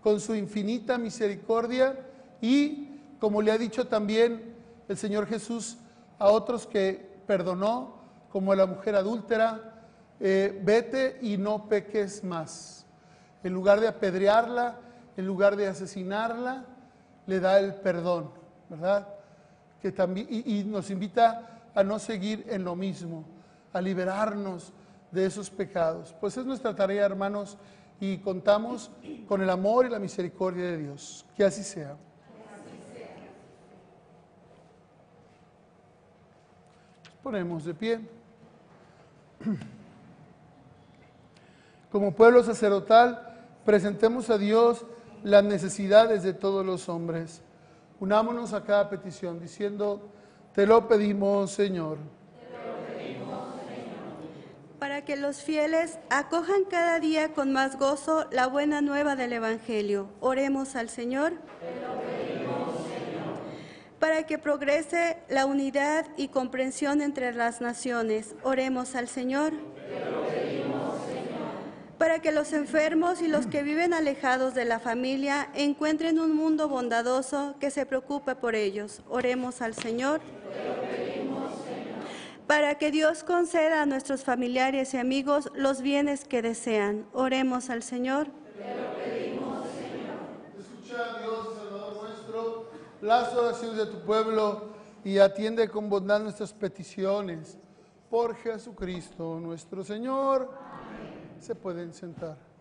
con su infinita misericordia y, como le ha dicho también el Señor Jesús a otros que perdonó, como a la mujer adúltera, vete y no peques más. En lugar de apedrearla, en lugar de asesinarla, le da el perdón, ¿verdad? Que también, y nos invita a no seguir en lo mismo, a liberarnos de esos pecados. Pues es nuestra tarea, hermanos, y contamos con el amor y la misericordia de Dios. Que así sea. Nos ponemos de pie. Como pueblo sacerdotal, presentemos a Dios las necesidades de todos los hombres. Unámonos a cada petición diciendo: te lo pedimos, Señor. Para que los fieles acojan cada día con más gozo la buena nueva del Evangelio. Oremos al Señor. Para que progrese la unidad y comprensión entre las naciones. Oremos al Señor. Para que los enfermos y los que viven alejados de la familia encuentren un mundo bondadoso que se preocupe por ellos. Oremos al Señor. Para que Dios conceda a nuestros familiares y amigos los bienes que desean. Oremos al Señor. Escucha, Dios, Salvador nuestro, las oraciones de tu pueblo y atiende con bondad nuestras peticiones. Por Jesucristo nuestro Señor. Amén. Se pueden sentar.